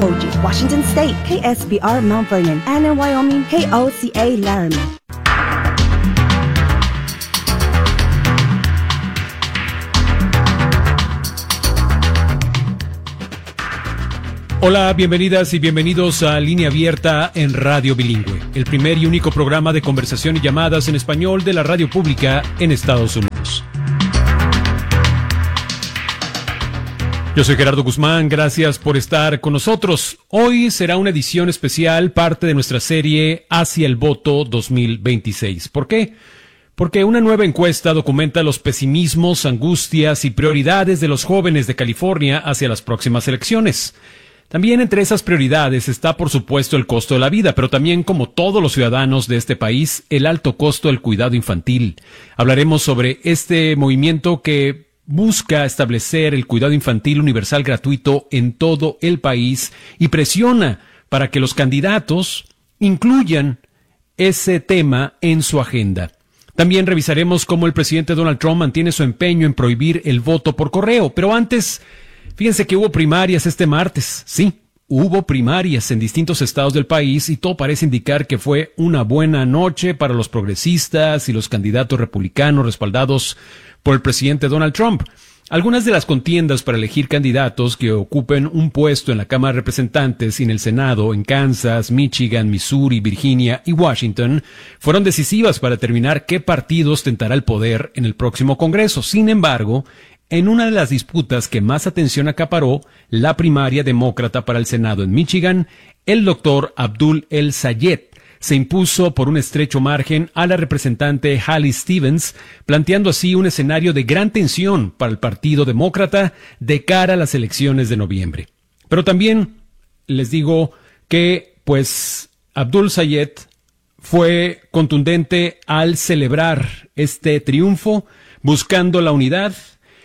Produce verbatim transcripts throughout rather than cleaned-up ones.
Apogee, Washington State, K S B R Mount Vernon, and in Wyoming, K O C A Laramie. Hola, bienvenidas y bienvenidos a Línea Abierta en Radio Bilingüe, el primer y único programa de conversación y llamadas en español de la radio pública en Estados Unidos. Yo soy Gerardo Guzmán, gracias por estar con nosotros. Hoy será una edición especial, parte de nuestra serie Hacia el Voto dos mil veintiséis. ¿Por qué? Porque una nueva encuesta documenta los pesimismos, angustias y prioridades de los jóvenes de California hacia las próximas elecciones. También entre esas prioridades está, por supuesto, el costo de la vida, pero también, como todos los ciudadanos de este país, el alto costo del cuidado infantil. Hablaremos sobre este movimiento que busca establecer el cuidado infantil universal gratuito en todo el país y presiona para que los candidatos incluyan ese tema en su agenda. También revisaremos cómo el presidente Donald Trump mantiene su empeño en prohibir el voto por correo, pero antes, fíjense que hubo primarias este martes. Sí, hubo primarias en distintos estados del país y todo parece indicar que fue una buena noche para los progresistas y los candidatos republicanos respaldados por el presidente Donald Trump. Algunas de las contiendas para elegir candidatos que ocupen un puesto en la Cámara de Representantes y en el Senado en Kansas, Michigan, Missouri, Virginia y Washington fueron decisivas para determinar qué partido ostentará el poder en el próximo Congreso. Sin embargo, en una de las disputas que más atención acaparó, la primaria demócrata para el Senado en Michigan, el doctor Abdul El-Sayed se impuso por un estrecho margen a la representante Hallie Stevens, planteando así un escenario de gran tensión para el Partido Demócrata de cara a las elecciones de noviembre. Pero también les digo que, pues, Abdul Sayed fue contundente al celebrar este triunfo, buscando la unidad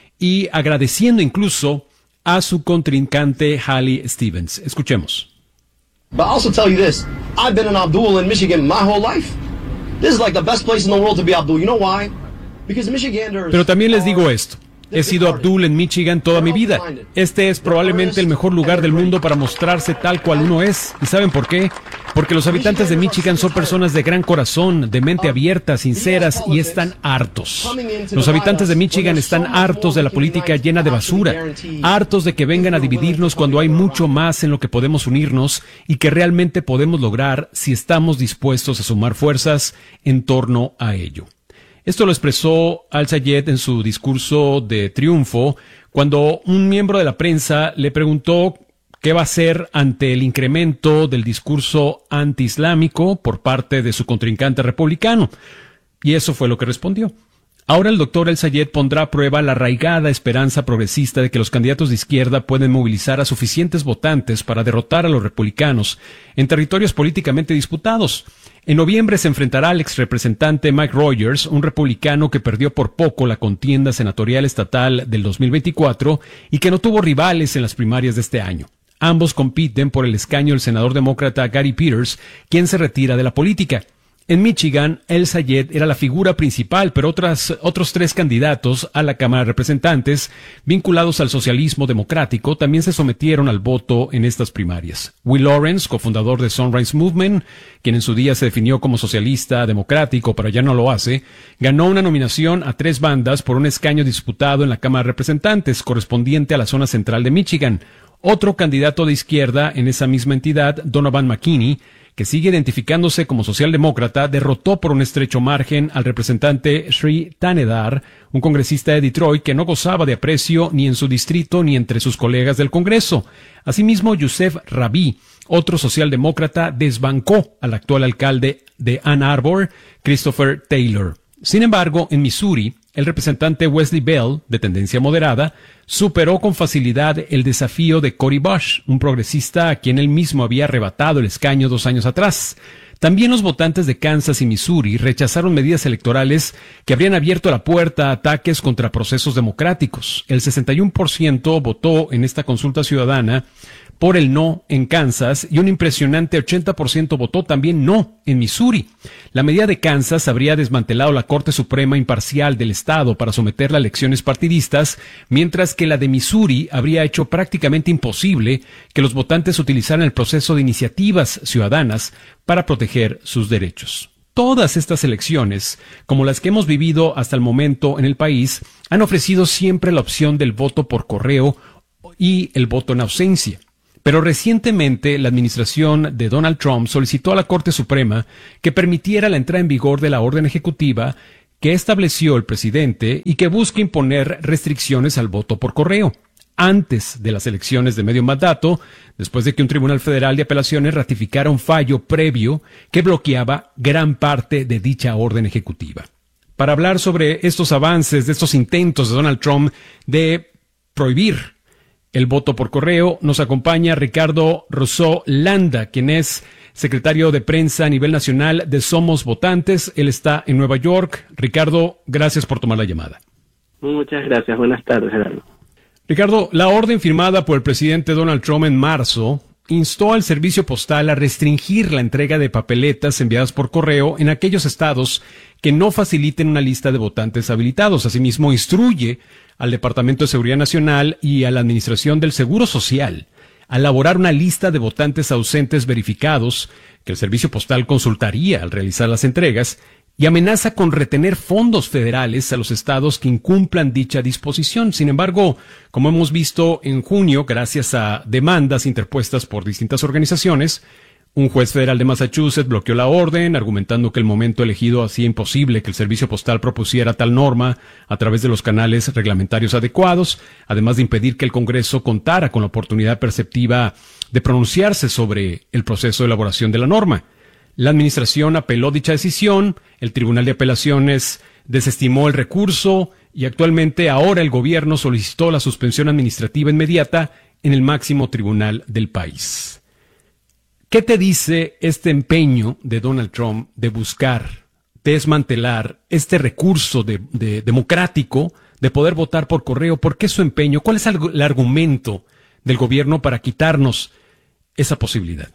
y agradeciendo incluso a su contrincante Hallie Stevens. Escuchemos. But I'll also tell you this, I've been an Abdul in Michigan my whole life. This is like the best place in the world to be Abdul. You know why? Because Michiganders. Pero también les digo esto. He sido Abdul en Michigan toda mi vida. Este es probablemente el mejor lugar del mundo para mostrarse tal cual uno es. ¿Y saben por qué? Porque los habitantes de Michigan son personas de gran corazón, de mente abierta, sinceras y están hartos. Los habitantes de Michigan están hartos de la política llena de basura, hartos de que vengan a dividirnos cuando hay mucho más en lo que podemos unirnos y que realmente podemos lograr si estamos dispuestos a sumar fuerzas en torno a ello. Esto lo expresó Al-Sayed en su discurso de triunfo cuando un miembro de la prensa le preguntó qué va a hacer ante el incremento del discurso antiislámico por parte de su contrincante republicano. Y eso fue lo que respondió. Ahora el doctor El-Sayed pondrá a prueba la arraigada esperanza progresista de que los candidatos de izquierda pueden movilizar a suficientes votantes para derrotar a los republicanos en territorios políticamente disputados. En noviembre se enfrentará al exrepresentante Mike Rogers, un republicano que perdió por poco la contienda senatorial estatal del dos mil veinticuatro y que no tuvo rivales en las primarias de este año. Ambos compiten por el escaño del senador demócrata Gary Peters, quien se retira de la política. En Michigan, El-Sayed era la figura principal, pero otras, otros tres candidatos a la Cámara de Representantes, vinculados al socialismo democrático, también se sometieron al voto en estas primarias. Will Lawrence, cofundador de Sunrise Movement, quien en su día se definió como socialista democrático, pero ya no lo hace, ganó una nominación a tres bandas por un escaño disputado en la Cámara de Representantes, correspondiente a la zona central de Michigan. Otro candidato de izquierda en esa misma entidad, Donovan McKinney, que sigue identificándose como socialdemócrata, derrotó por un estrecho margen al representante Sri Thanedar, un congresista de Detroit que no gozaba de aprecio ni en su distrito ni entre sus colegas del Congreso. Asimismo, Yusef Rabi, otro socialdemócrata, desbancó al actual alcalde de Ann Arbor, Christopher Taylor. Sin embargo, en Missouri, el representante Wesley Bell, de tendencia moderada, superó con facilidad el desafío de Cody Bush, un progresista a quien él mismo había arrebatado el escaño dos años atrás. También los votantes de Kansas y Missouri rechazaron medidas electorales que habrían abierto la puerta a ataques contra procesos democráticos. El sesenta y uno por ciento votó en esta consulta ciudadana por el no en Kansas y un impresionante ochenta por ciento votó también no en Missouri. La medida de Kansas habría desmantelado la Corte Suprema Imparcial del Estado para someterla a elecciones partidistas, mientras que la de Missouri habría hecho prácticamente imposible que los votantes utilizaran el proceso de iniciativas ciudadanas para proteger sus derechos. Todas estas elecciones, como las que hemos vivido hasta el momento en el país, han ofrecido siempre la opción del voto por correo y el voto en ausencia. Pero recientemente la administración de Donald Trump solicitó a la Corte Suprema que permitiera la entrada en vigor de la orden ejecutiva que estableció el presidente y que busca imponer restricciones al voto por correo antes de las elecciones de medio mandato, después de que un tribunal federal de apelaciones ratificara un fallo previo que bloqueaba gran parte de dicha orden ejecutiva. Para hablar sobre estos avances, de estos intentos de Donald Trump de prohibir el voto por correo, nos acompaña Ricardo Rousseau Landa, quien es secretario de prensa a nivel nacional de Somos Votantes. Él está en Nueva York. Ricardo, gracias por tomar la llamada. Muchas gracias. Buenas tardes, Gerardo. Ricardo, la orden firmada por el presidente Donald Trump en marzo instó al servicio postal a restringir la entrega de papeletas enviadas por correo en aquellos estados que no faciliten una lista de votantes habilitados. Asimismo, instruye al Departamento de Seguridad Nacional y a la Administración del Seguro Social a elaborar una lista de votantes ausentes verificados que el servicio postal consultaría al realizar las entregas, y amenaza con retener fondos federales a los estados que incumplan dicha disposición. Sin embargo, como hemos visto en junio, gracias a demandas interpuestas por distintas organizaciones, un juez federal de Massachusetts bloqueó la orden, argumentando que el momento elegido hacía imposible que el servicio postal propusiera tal norma a través de los canales reglamentarios adecuados, además de impedir que el Congreso contara con la oportunidad perceptiva de pronunciarse sobre el proceso de elaboración de la norma. La administración apeló dicha decisión, el Tribunal de Apelaciones desestimó el recurso y actualmente ahora el gobierno solicitó la suspensión administrativa inmediata en el máximo tribunal del país. ¿Qué te dice este empeño de Donald Trump de buscar desmantelar este recurso de, de, democrático de poder votar por correo? ¿Por qué su empeño? ¿Cuál es el, el argumento del gobierno para quitarnos esa posibilidad?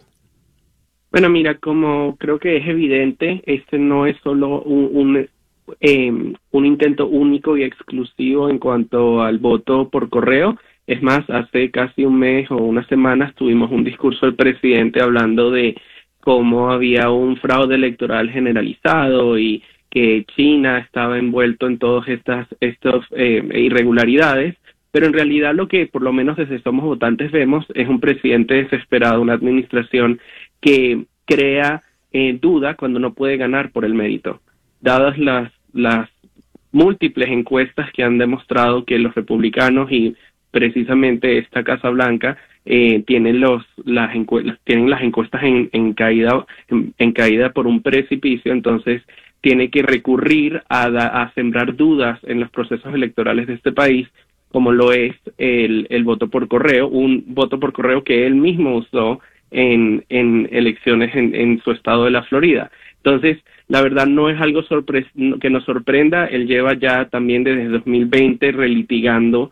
Bueno, mira, como creo que es evidente, este no es solo un, un, eh, un intento único y exclusivo en cuanto al voto por correo. Es más, hace casi un mes o unas semanas tuvimos un discurso del presidente hablando de cómo había un fraude electoral generalizado y que China estaba envuelto en todas estas estos, eh, irregularidades. Pero en realidad lo que por lo menos desde Somos Votantes vemos es un presidente desesperado, una administración que crea eh, duda cuando no puede ganar por el mérito. Dadas las, las múltiples encuestas que han demostrado que los republicanos y precisamente esta Casa Blanca eh, tienen, los, las, encu- tienen las encuestas en, en, caída, en, en caída por un precipicio, entonces tiene que recurrir a, da, a sembrar dudas en los procesos electorales de este país, como lo es el, el voto por correo, un voto por correo que él mismo usó en, en elecciones en, en su estado de la Florida. Entonces, la verdad no es algo sorpre- que nos sorprenda. Él lleva ya también desde dos mil veinte relitigando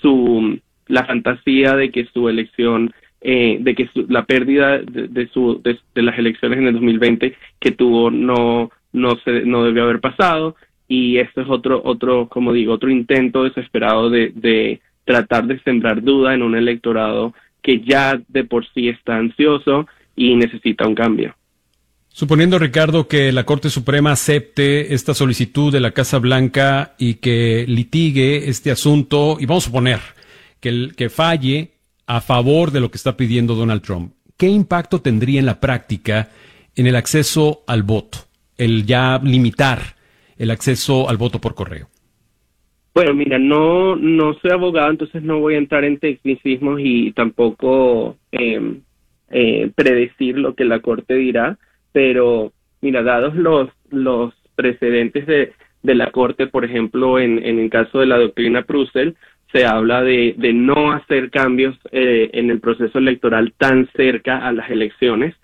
su la fantasía de que su elección, eh, de que su, la pérdida de, de, su, de, de las elecciones en el dos mil veinte que tuvo no no se no debió haber pasado. Y esto es otro, otro, como digo, otro intento desesperado de, de tratar de sembrar duda en un electorado que ya de por sí está ansioso y necesita un cambio. Suponiendo, Ricardo, que la Corte Suprema acepte esta solicitud de la Casa Blanca y que litigue este asunto, y vamos a suponer que, el, que falle a favor de lo que está pidiendo Donald Trump, ¿qué impacto tendría en la práctica en el acceso al voto, el ya limitar el acceso al voto por correo? Bueno, mira, no no soy abogado, entonces no voy a entrar en tecnicismos y tampoco eh, eh, predecir lo que la Corte dirá, pero mira, dados los los precedentes de, de la Corte, por ejemplo, en, en el caso de la doctrina Prusel, se habla de, de no hacer cambios eh, en el proceso electoral tan cerca a las elecciones,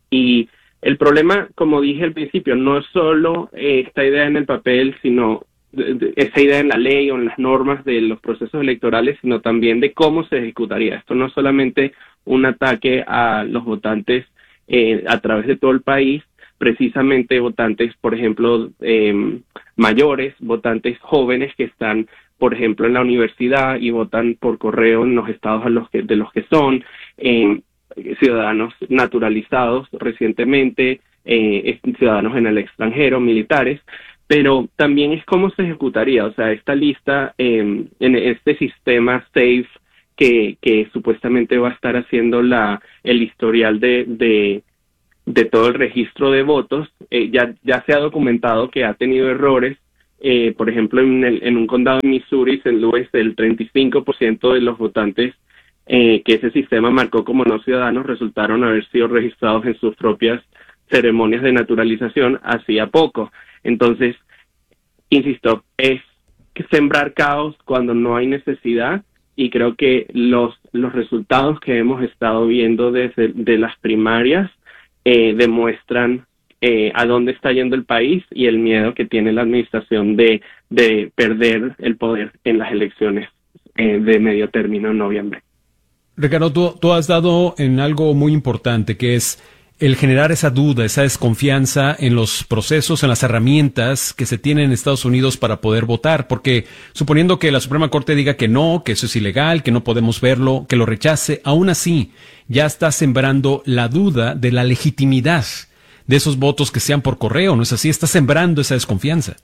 y el problema, como dije al principio, no es solo eh, esta idea en el papel, sino de, de, esa idea en la ley o en las normas de los procesos electorales, sino también de cómo se ejecutaría. Esto no es solamente un ataque a los votantes eh, a través de todo el país, precisamente votantes, por ejemplo, eh, mayores, votantes jóvenes que están, por ejemplo, en la universidad y votan por correo en los estados a los que, de los que son, eh, ciudadanos naturalizados recientemente, eh, ciudadanos en el extranjero, militares, pero también es cómo se ejecutaría, o sea, esta lista, eh, en este sistema SAFE que, que supuestamente va a estar haciendo la el historial de, de, de todo el registro de votos, eh, ya, ya se ha documentado que ha tenido errores, eh, por ejemplo, en, el, en un condado de Missouri, Saint Louis, el treinta y cinco por ciento de los votantes Eh, que ese sistema marcó como no ciudadanos resultaron haber sido registrados en sus propias ceremonias de naturalización hacía poco. Entonces, insisto, es sembrar caos cuando no hay necesidad, y creo que los los resultados que hemos estado viendo desde de las primarias eh, demuestran eh, a dónde está yendo el país y el miedo que tiene la administración de, de perder el poder en las elecciones eh, de medio término en noviembre. Ricardo, tú, tú has dado en algo muy importante, que es el generar esa duda, esa desconfianza en los procesos, en las herramientas que se tienen en Estados Unidos para poder votar, porque suponiendo que la Suprema Corte diga que no, que eso es ilegal, que no podemos verlo, que lo rechace, aún así ya está sembrando la duda de la legitimidad de esos votos que sean por correo, ¿no es así? Está sembrando esa desconfianza.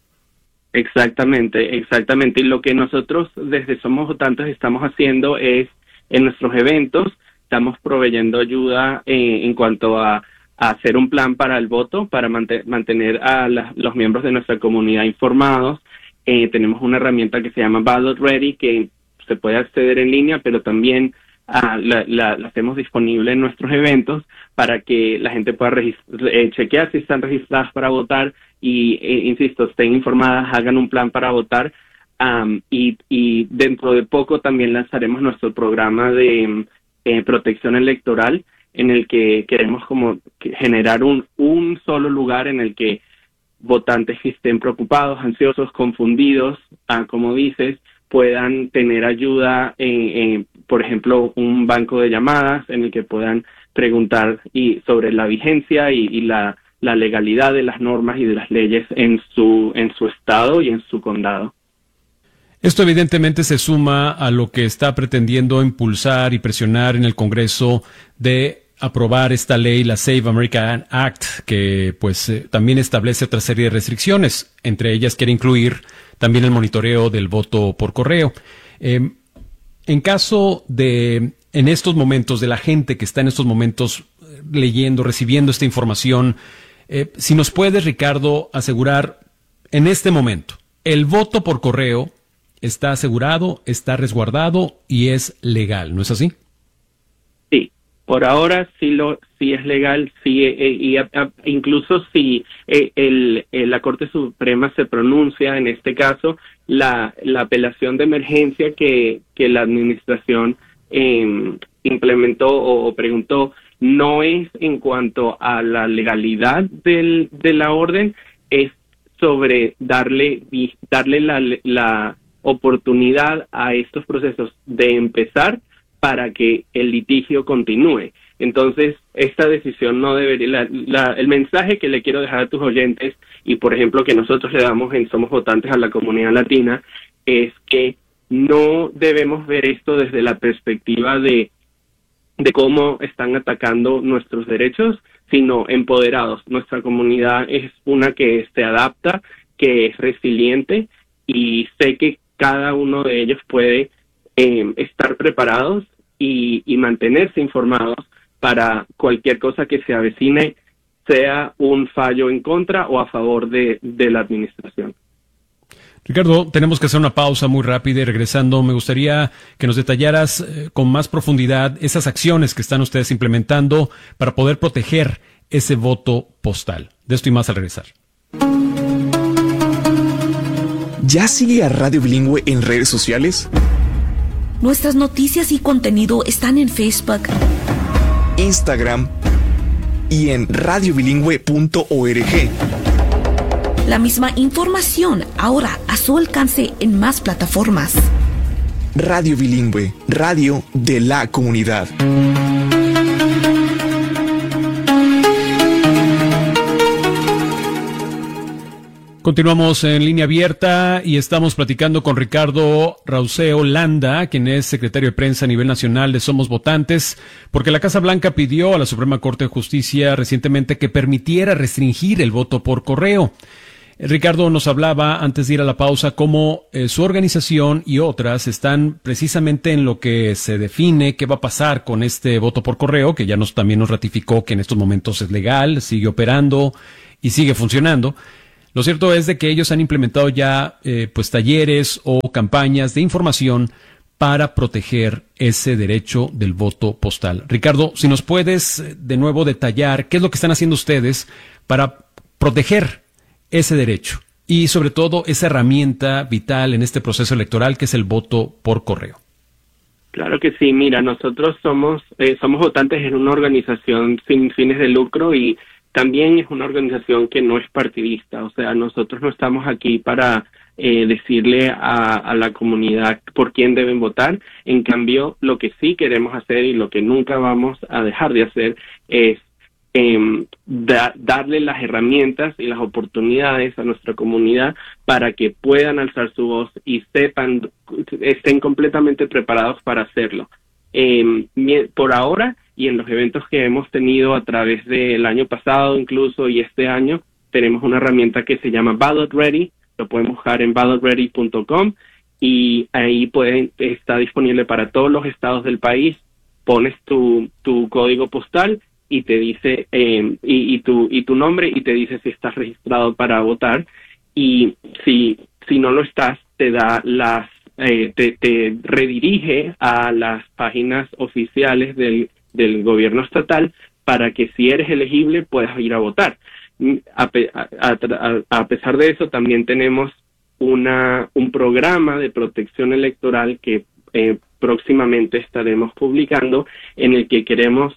Exactamente, exactamente. Y lo que nosotros desde Somos Votantes estamos haciendo es, en nuestros eventos, estamos proveyendo ayuda eh, en cuanto a, a hacer un plan para el voto, para mant- mantener a la, los miembros de nuestra comunidad informados. Eh, tenemos una herramienta que se llama Ballot Ready, que se puede acceder en línea, pero también uh, la, la, la hacemos disponible en nuestros eventos para que la gente pueda registr- eh, chequear si están registradas para votar y, eh, insisto, estén informadas, hagan un plan para votar. Um, y, y dentro de poco también lanzaremos nuestro programa de eh, protección electoral, en el que queremos como que generar un, un solo lugar en el que votantes que estén preocupados, ansiosos, confundidos, uh, como dices, puedan tener ayuda, en, en, por ejemplo, un banco de llamadas en el que puedan preguntar y sobre la vigencia y, y la, la legalidad de las normas y de las leyes en su, en su estado y en su condado. Esto evidentemente se suma a lo que está pretendiendo impulsar y presionar en el Congreso de aprobar esta ley, la Save America Act, que pues eh, también establece otra serie de restricciones. Entre ellas quiere incluir también el monitoreo del voto por correo. Eh, en caso de, en estos momentos, de la gente que está en estos momentos leyendo, recibiendo esta información, eh, si nos puedes, Ricardo, asegurar en este momento, el voto por correo está asegurado, está resguardado y es legal, ¿no es así? Sí, por ahora sí lo sí es legal, sí, eh, y a, a, incluso si eh, el, el, la Corte Suprema se pronuncia en este caso, la, la apelación de emergencia que, que la administración eh, implementó o, o preguntó no es en cuanto a la legalidad del, de la orden, es sobre darle, darle la, la oportunidad a estos procesos de empezar para que el litigio continúe. Entonces, esta decisión no debería... La, la, el mensaje que le quiero dejar a tus oyentes, y por ejemplo que nosotros le damos en Somos Votantes a la comunidad latina, es que no debemos ver esto desde la perspectiva de, de cómo están atacando nuestros derechos, sino empoderados. Nuestra comunidad es una que se adapta, que es resiliente, y sé que cada uno de ellos puede eh, estar preparados y, y mantenerse informados para cualquier cosa que se avecine, sea un fallo en contra o a favor de, de la administración. Ricardo, tenemos que hacer una pausa muy rápida y regresando me gustaría que nos detallaras eh, con más profundidad esas acciones que están ustedes implementando para poder proteger ese voto postal. De esto y más al regresar. ¿Ya sigue a Radio Bilingüe en redes sociales? Nuestras noticias y contenido están en Facebook, Instagram y en radio bilingüe punto org. La misma información ahora a su alcance en más plataformas. Radio Bilingüe, radio de la comunidad. Continuamos en línea abierta y estamos platicando con Ricardo Rauseo Landa, quien es secretario de prensa a nivel nacional de Somos Votantes, porque la Casa Blanca pidió a la Suprema Corte de Justicia recientemente que permitiera restringir el voto por correo. Ricardo nos hablaba, antes de ir a la pausa, cómo eh, su organización y otras están precisamente en lo que se define qué va a pasar con este voto por correo, que ya nos también nos ratificó que en estos momentos es legal, sigue operando y sigue funcionando. Lo cierto es de que ellos han implementado ya eh, pues talleres o campañas de información para proteger ese derecho del voto postal. Ricardo, si nos puedes de nuevo detallar qué es lo que están haciendo ustedes para proteger ese derecho y sobre todo esa herramienta vital en este proceso electoral que es el voto por correo. Claro que sí, mira, nosotros somos eh, somos votantes en una organización sin fines de lucro y también es una organización que no es partidista, o sea, nosotros no estamos aquí para eh, decirle a, a la comunidad por quién deben votar. En cambio, lo que sí queremos hacer y lo que nunca vamos a dejar de hacer es eh, da, darle las herramientas y las oportunidades a nuestra comunidad para que puedan alzar su voz y sepan, estén completamente preparados para hacerlo. Eh, por ahora, y en los eventos que hemos tenido a través del año pasado incluso y este año, tenemos una herramienta que se llama Ballot Ready, lo pueden buscar en ballot ready punto com y ahí pueden, está disponible para todos los estados del país. Pones tu, tu código postal y te dice, eh, y, y, tu, y tu nombre y te dice si estás registrado para votar, y si, si no lo estás, te da las, eh, te, te redirige a las páginas oficiales del del gobierno estatal para que si eres elegible puedas ir a votar. A, a, a, a pesar de eso, también tenemos una un programa de protección electoral que eh, próximamente estaremos publicando, en el que queremos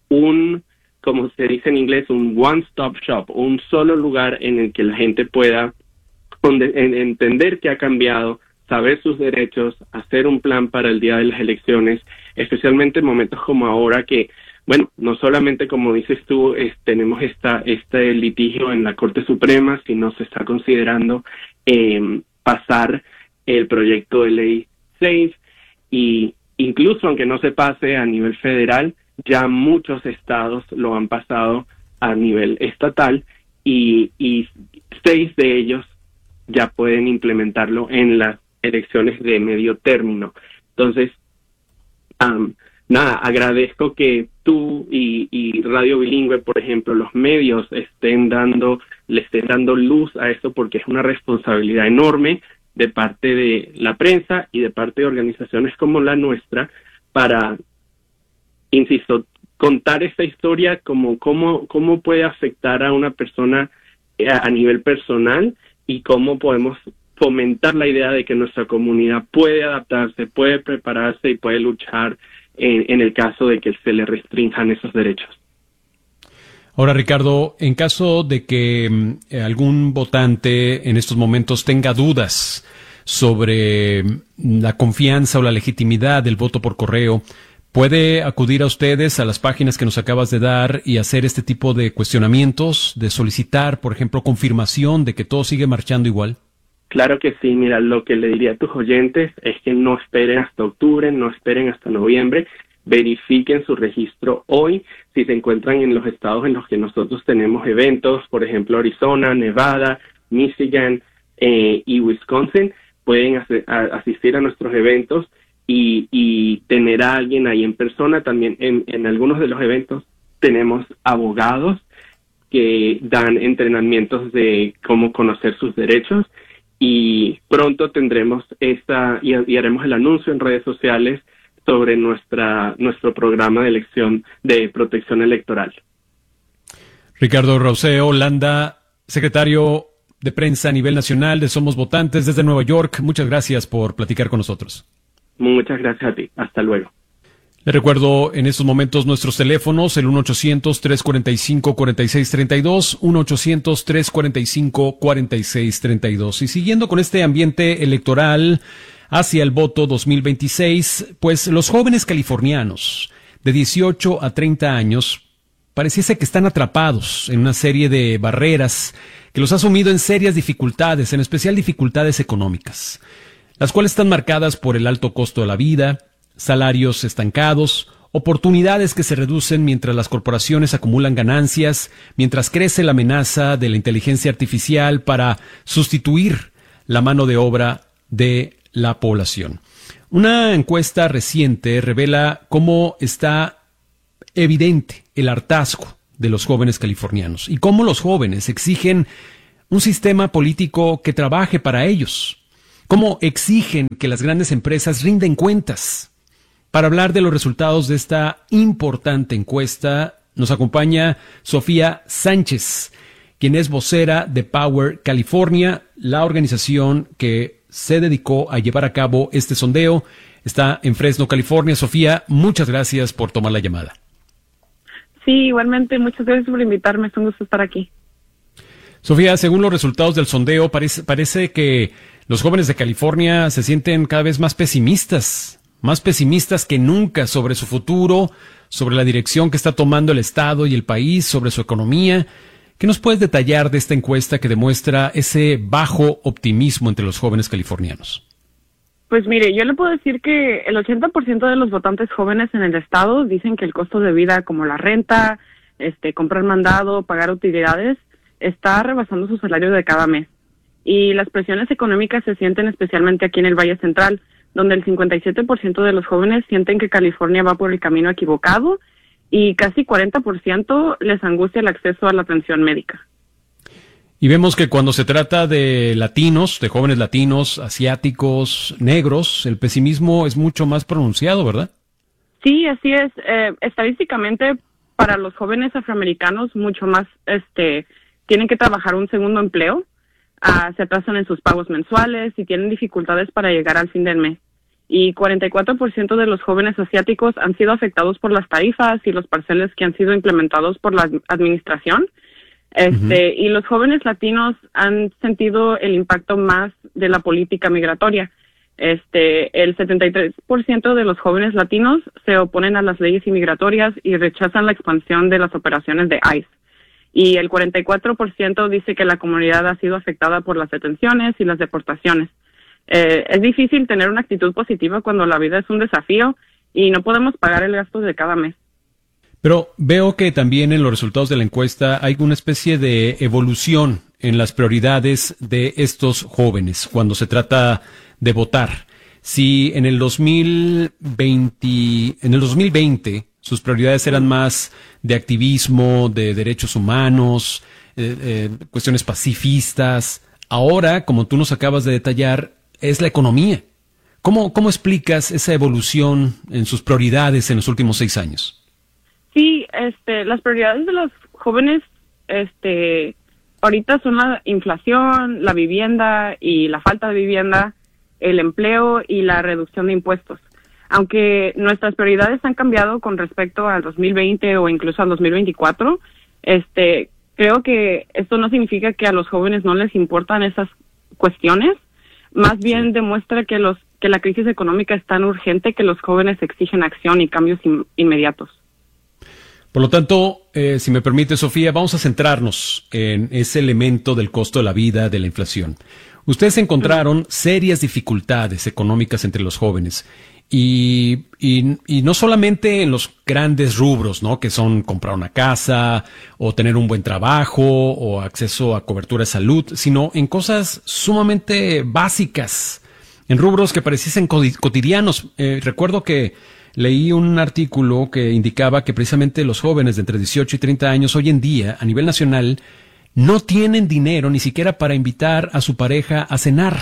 un, como se dice en inglés, un one-stop shop, un solo lugar en el que la gente pueda donde, en, entender qué ha cambiado, saber sus derechos, hacer un plan para el día de las elecciones, especialmente en momentos como ahora que, bueno, no solamente como dices tú, es, tenemos esta este litigio en la Corte Suprema, sino se está considerando eh, pasar el proyecto de ley SAFE, y incluso aunque no se pase a nivel federal, ya muchos estados lo han pasado a nivel estatal y, y seis de ellos ya pueden implementarlo en las elecciones de medio término. Entonces, um, nada, agradezco que tú y, y Radio Bilingüe, por ejemplo, los medios estén dando, le estén dando luz a esto, porque es una responsabilidad enorme de parte de la prensa y de parte de organizaciones como la nuestra para, insisto, contar esta historia como cómo, cómo puede afectar a una persona a, a nivel personal y cómo podemos fomentar la idea de que nuestra comunidad puede adaptarse, puede prepararse y puede luchar en, en el caso de que se le restrinjan esos derechos. Ahora, Ricardo, en caso de que eh, algún votante en estos momentos tenga dudas sobre la confianza o la legitimidad del voto por correo, ¿puede acudir a ustedes, a las páginas que nos acabas de dar, y hacer este tipo de cuestionamientos, de solicitar, por ejemplo, confirmación de que todo sigue marchando igual? Claro que sí. Mira, lo que le diría a tus oyentes es que no esperen hasta octubre, no esperen hasta noviembre, verifiquen su registro hoy. Si se encuentran en los estados en los que nosotros tenemos eventos, por ejemplo, Arizona, Nevada, Michigan eh, y Wisconsin, pueden hacer, a, asistir a nuestros eventos y, y tener a alguien ahí en persona. También en, en algunos de los eventos tenemos abogados que dan entrenamientos de cómo conocer sus derechos. Y pronto tendremos esta y, y haremos el anuncio en redes sociales sobre nuestra nuestro programa de elección de protección electoral. Ricardo Rauseo Landa, secretario de prensa a nivel nacional de Somos Votantes desde Nueva York, muchas gracias por platicar con nosotros. Muchas gracias a ti. Hasta luego. Le recuerdo en estos momentos nuestros teléfonos, el uno ochocientos, tres cuarenta y cinco, cuarenta y seis treinta y dos, uno ochocientos, tres cuarenta y cinco, cuarenta y seis treinta y dos. Y siguiendo con este ambiente electoral, hacia el voto dos mil veintiséis, pues los jóvenes californianos de dieciocho a treinta años pareciese que están atrapados en una serie de barreras que los ha sumido en serias dificultades, en especial dificultades económicas, las cuales están marcadas por el alto costo de la vida, salarios estancados, oportunidades que se reducen mientras las corporaciones acumulan ganancias, mientras crece la amenaza de la inteligencia artificial para sustituir la mano de obra de la población. Una encuesta reciente revela cómo está evidente el hartazgo de los jóvenes californianos y cómo los jóvenes exigen un sistema político que trabaje para ellos, cómo exigen que las grandes empresas rinden cuentas. Para hablar de los resultados de esta importante encuesta, nos acompaña Sofía Sánchez, quien es vocera de Power California, la organización que se dedicó a llevar a cabo este sondeo. Está en Fresno, California. Sofía, muchas gracias por tomar la llamada. Sí, igualmente, muchas gracias por invitarme, es un gusto estar aquí. Sofía, según los resultados del sondeo, parece, parece que los jóvenes de California se sienten cada vez más pesimistas. Más pesimistas que nunca sobre su futuro, sobre la dirección que está tomando el Estado y el país, sobre su economía. ¿Qué nos puedes detallar de esta encuesta que demuestra ese bajo optimismo entre los jóvenes californianos? Pues mire, yo le puedo decir que el ochenta por ciento de los votantes jóvenes en el Estado dicen que el costo de vida como la renta, este, comprar mandado, pagar utilidades, está rebasando su salario de cada mes. Y las presiones económicas se sienten especialmente aquí en el Valle Central, donde el cincuenta y siete por ciento de los jóvenes sienten que California va por el camino equivocado y casi cuarenta por ciento les angustia el acceso a la atención médica. Y vemos que cuando se trata de latinos, de jóvenes latinos, asiáticos, negros, el pesimismo es mucho más pronunciado, ¿verdad? Sí, así es. Eh, estadísticamente, para los jóvenes afroamericanos, mucho más este tienen que trabajar un segundo empleo. Uh, se atrasan en sus pagos mensuales y tienen dificultades para llegar al fin del mes. Y cuarenta y cuatro por ciento de los jóvenes asiáticos han sido afectados por las tarifas y los parceles que han sido implementados por la administración. Este, uh-huh. Y los jóvenes latinos han sentido el impacto más de la política migratoria. Este, el setenta y tres por ciento de los jóvenes latinos se oponen a las leyes inmigratorias y rechazan la expansión de las operaciones de ICE. Y el cuarenta y cuatro por ciento dice que la comunidad ha sido afectada por las detenciones y las deportaciones. Eh, es difícil tener una actitud positiva cuando la vida es un desafío y no podemos pagar el gasto de cada mes. Pero veo que también en los resultados de la encuesta hay una especie de evolución en las prioridades de estos jóvenes cuando se trata de votar. Si en el dos mil veinte, en el dos mil veinte sus prioridades eran más de activismo, de derechos humanos, eh, eh, cuestiones pacifistas. Ahora, como tú nos acabas de detallar, es la economía. ¿Cómo, cómo explicas esa evolución en sus prioridades en los últimos seis años? Sí, este, las prioridades de los jóvenes, este, ahorita son la inflación, la vivienda y la falta de vivienda, el empleo y la reducción de impuestos. Aunque nuestras prioridades han cambiado con respecto al dos mil veinte o incluso al dos mil veinticuatro, este, creo que esto no significa que a los jóvenes no les importan esas cuestiones. Más bien sí. demuestra que los que la crisis económica es tan urgente que los jóvenes exigen acción y cambios in, inmediatos. Por lo tanto, eh, si me permite, Sofía, vamos a centrarnos en ese elemento del costo de la vida, de la inflación. Ustedes encontraron serias dificultades económicas entre los jóvenes. Y, y, y no solamente en los grandes rubros, ¿no? Que son comprar una casa, o tener un buen trabajo, o acceso a cobertura de salud, sino en cosas sumamente básicas, en rubros que pareciesen cotidianos. Eh, recuerdo que leí un artículo que indicaba que precisamente los jóvenes de entre dieciocho y treinta años hoy en día, a nivel nacional, no tienen dinero ni siquiera para invitar a su pareja a cenar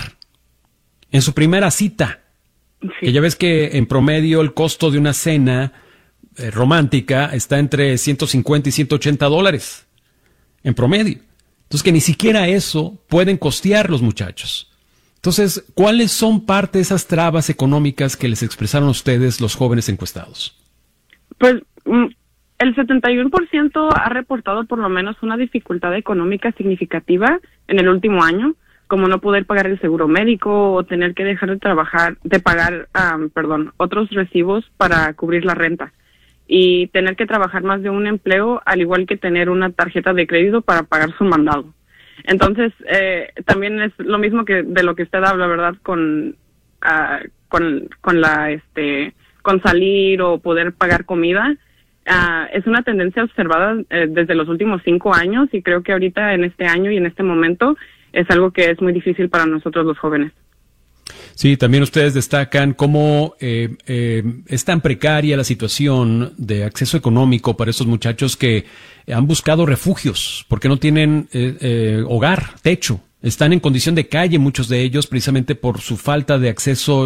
en su primera cita. Sí. Que ya ves que en promedio el costo de una cena eh, romántica está entre ciento cincuenta y ciento ochenta dólares. En promedio. Entonces que ni siquiera eso pueden costear los muchachos. Entonces, ¿cuáles son parte de esas trabas económicas que les expresaron a ustedes los jóvenes encuestados? Pues el setenta y uno por ciento ha reportado por lo menos una dificultad económica significativa en el último año, como no poder pagar el seguro médico o tener que dejar de trabajar, de pagar, um, perdón, otros recibos para cubrir la renta. Y tener que trabajar más de un empleo, al igual que tener una tarjeta de crédito para pagar su mandado. Entonces, eh, también es lo mismo que de lo que usted habla, ¿verdad? Con, uh, con, con la, este, con salir o poder pagar comida. Uh, es una tendencia observada eh, desde los últimos cinco años y creo que ahorita en este año y en este momento es algo que es muy difícil para nosotros los jóvenes. Sí, también ustedes destacan cómo eh, eh, es tan precaria la situación de acceso económico para estos muchachos que han buscado refugios porque no tienen eh, eh, hogar, techo. Están en condición de calle muchos de ellos precisamente por su falta de acceso